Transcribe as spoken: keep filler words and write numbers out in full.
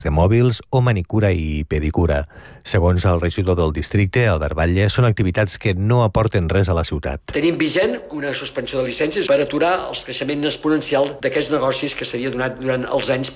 de mòbils o manicura i pedicura. Segons el regidor del districte, Albert Batlle, són activitats que no aporten res a la ciutat. Tenim vigent una suspensió de llicències per aturar el creixement exponencial d'aquests negocis que s'havia donat durant els anys